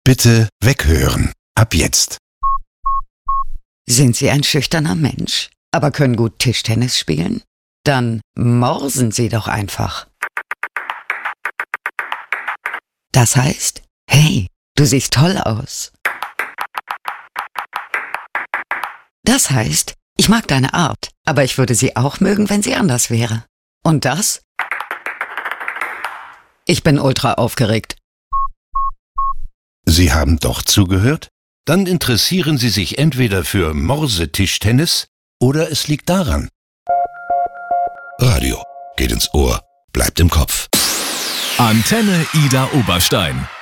Bitte weghören. Ab jetzt. Sind Sie ein schüchterner Mensch, aber können gut Tischtennis spielen? Dann morsen Sie doch einfach. Das heißt, hey, du siehst toll aus. Das heißt, ich mag deine Art, aber ich würde sie auch mögen, wenn sie anders wäre. Und das? Ich bin ultra aufgeregt. Sie haben doch zugehört? Dann interessieren Sie sich entweder für Morsetischtennis oder es liegt daran. Radio geht ins Ohr, bleibt im Kopf. Antenne Ida Oberstein.